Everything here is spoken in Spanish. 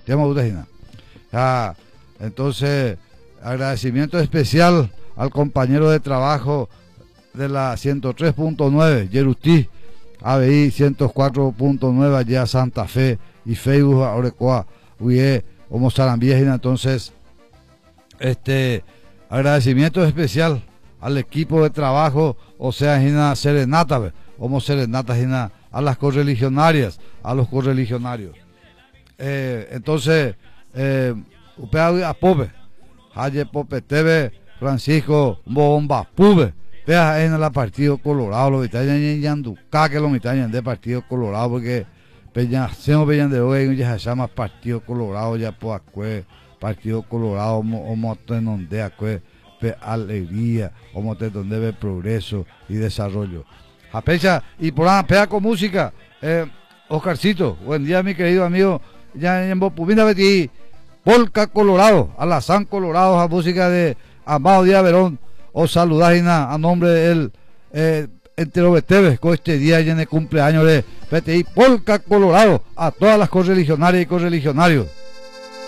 Entonces, agradecimiento especial al compañero de trabajo de la 103.9, Yerutí, ABI 104.9 allá Santa Fe y Facebook Orecoa, Uye, Homo Sarambíes. Entonces, agradecimiento especial al equipo de trabajo, o sea, Gina Serenata, Homo Serenata, Gina, a las correligionarias, a los correligionarios. Entonces, Upea a Pope, Haye Pope TV, Francisco Bomba Pube, vea en el partido Colorado, los vitañan en Yanduca, que los vitañan de partido Colorado, porque Peñaseo Peñan de hoy ya se llama partido Colorado, ya por acue, partido Colorado, como donde acue, alegría, como donde ve progreso y desarrollo. A pecha, y por la pea con música, Oscarcito, buen día mi querido amigo, ya en Bopumina Betty, Polka Colorado, Alazán Colorado, a música de Amado Díaz Verón, os saludáis a nombre del entero Beteve, con este día ya en el cumpleaños de PTI Polka Colorado, a todas las correligionarias y correligionarios.